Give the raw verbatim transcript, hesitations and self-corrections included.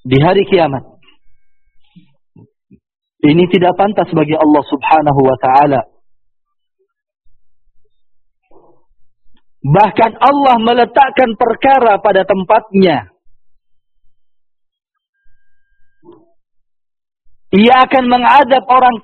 di hari kiamat. Ini tidak pantas bagi Allah Subhanahu wa ta'ala. Bahkan Allah meletakkan perkara pada tempatnya. Ia akan mengadab orang